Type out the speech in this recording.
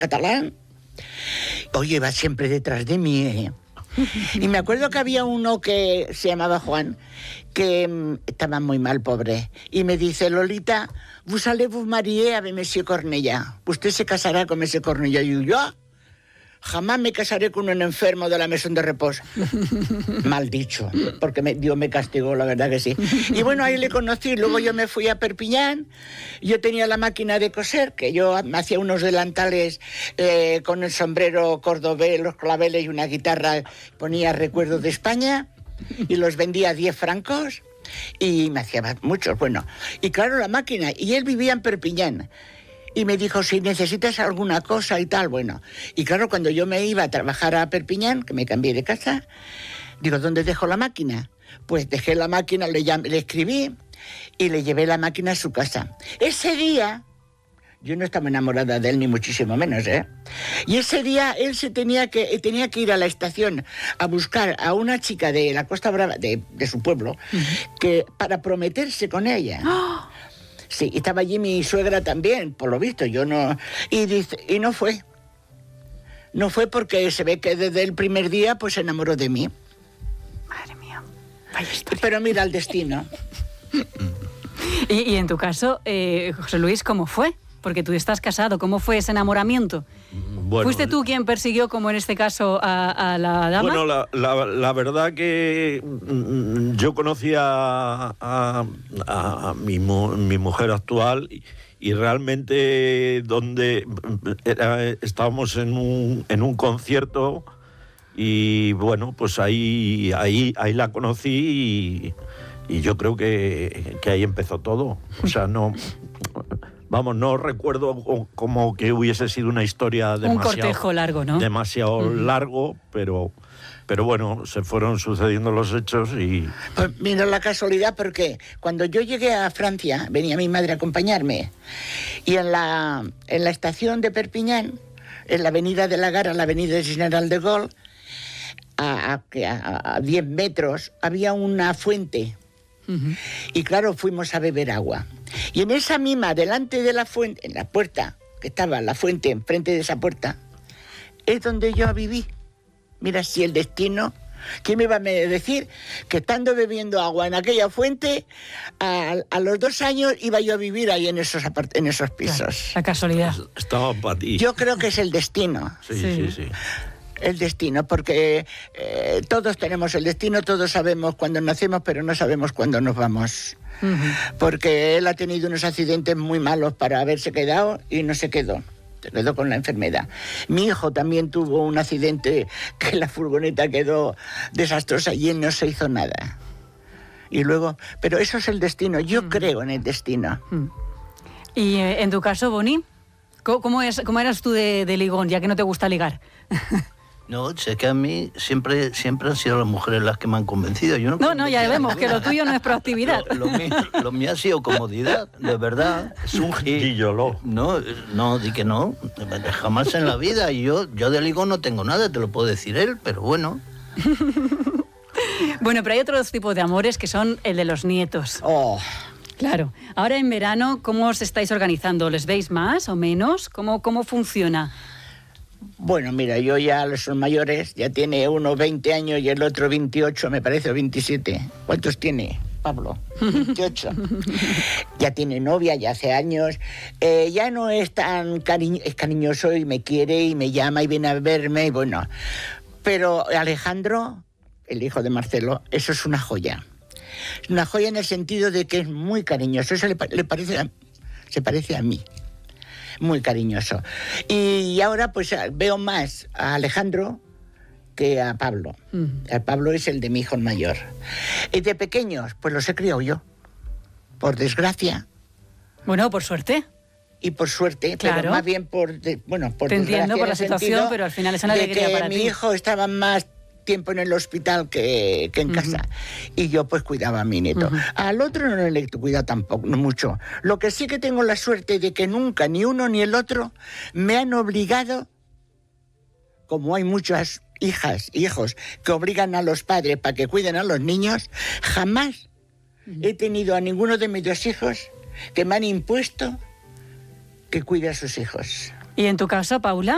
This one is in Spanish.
catalán. Oye, va siempre detrás de mí, ¿eh? Y me acuerdo que había uno que se llamaba Juan, que estaba muy mal, pobre, y me dice: Lolita, vous allez vous marier avec Monsieur Cornellà. Usted se casará con Monsieur Cornellà. Y yo jamás me casaré con un enfermo de la Maison de Repos. Mal dicho, porque Dios me castigó, la verdad que sí. Y bueno, ahí le conocí. Luego yo me fui a Perpiñán. Yo tenía la máquina de coser, que yo me hacía unos delantales con el sombrero cordobés, los claveles y una guitarra. Ponía Recuerdos de España y los vendía a 10 francos y me hacía muchos. Bueno, y claro, la máquina. Y él vivía en Perpiñán. Y me dijo: si necesitas alguna cosa y tal, bueno. Y claro, cuando yo me iba a trabajar a Perpiñán, que me cambié de casa, digo: ¿dónde dejo la máquina? Pues dejé la máquina, le escribí y le llevé la máquina a su casa. Ese día, yo no estaba enamorada de él, ni muchísimo menos, ¿eh? Y ese día él tenía que ir a la estación a buscar a una chica de la Costa Brava, de su pueblo, para prometerse con ella. ¡Oh! Sí, estaba allí mi suegra también, por lo visto, yo no... Y no fue. No fue porque se ve que desde el primer día pues se enamoró de mí. Madre mía, vaya historia. Pero mira el destino. Y en tu caso, José Luis, ¿cómo fue? Porque tú estás casado, ¿cómo fue ese enamoramiento? Bueno, ¿fuiste tú quien persiguió, como en este caso, a la dama? Bueno, la verdad que yo conocí a mi mujer actual y realmente estábamos en un concierto y bueno, pues ahí la conocí y yo creo que ahí empezó todo. O sea, no recuerdo como que hubiese sido una historia demasiado... Un cortejo largo, ¿no? Demasiado largo, pero bueno, se fueron sucediendo los hechos y... Pues mira la casualidad, porque cuando yo llegué a Francia, venía mi madre a acompañarme, y en la estación de Perpiñán, en la avenida de la Gara, la avenida General de Gaulle, a 10 metros, había una fuente. Y claro, fuimos a beber agua. Y en esa misma, delante de la fuente, en la puerta, que estaba la fuente enfrente de esa puerta, es donde yo viví. Mira si el destino... ¿Quién me iba a decir que estando bebiendo agua en aquella fuente, a los 2 años iba yo a vivir ahí en esos pisos? Claro, la casualidad. Estaba para ti. Yo creo que es el destino. Sí. El destino, porque todos tenemos el destino, todos sabemos cuándo nacemos, pero no sabemos cuándo nos vamos. Porque él ha tenido unos accidentes muy malos para haberse quedado y no se quedó. Se quedó con la enfermedad. Mi hijo también tuvo un accidente que la furgoneta quedó desastrosa y él no se hizo nada. Y luego, pero eso es el destino, yo creo en el destino. Y en tu caso, Boni, ¿cómo eras tú de ligón, ya que no te gusta ligar? No, sé que a mí siempre han sido las mujeres las que me han convencido. Yo no, ya vemos que lo tuyo no es proactividad. Lo mío ha sido comodidad, de verdad. Es un guilloló. No, di que no. Jamás en la vida. Y yo de ligón no tengo nada, te lo puedo decir él, pero bueno. Bueno, pero hay otros tipos de amores que son el de los nietos. Oh. Claro. Ahora en verano, ¿cómo os estáis organizando? ¿Les veis más o menos? ¿Cómo funciona? Bueno, mira, yo ya son mayores, ya tiene uno 20 años y el otro 28, me parece, o 27. ¿Cuántos tiene, Pablo? 28. Ya tiene novia, ya hace años. Ya no es tan cariñoso y me quiere y me llama y viene a verme, y bueno. Pero Alejandro, el hijo de Marcelo, eso es una joya. Es una joya en el sentido de que es muy cariñoso. Eso se parece a mí. Muy cariñoso. Y ahora pues veo más a Alejandro que a Pablo. Pablo es el de mi hijo mayor. Y de pequeños, pues los he criado yo. Por desgracia. Bueno, por suerte. Y por suerte, claro. Pero más bien por desgracia. Te entiendo por la situación, pero al final es una alegría para ti. Mi hijo estaba más tiempo en el hospital que en casa. Y yo pues cuidaba a mi nieto. Al otro no le cuidado tampoco, no mucho. Lo que sí que tengo la suerte de que nunca ni uno ni el otro me han obligado, como hay muchas hijos que obligan a los padres para que cuiden a los niños, jamás he tenido a ninguno de mis 2 hijos que me han impuesto que cuide a sus hijos. ¿Y en tu caso, Paula?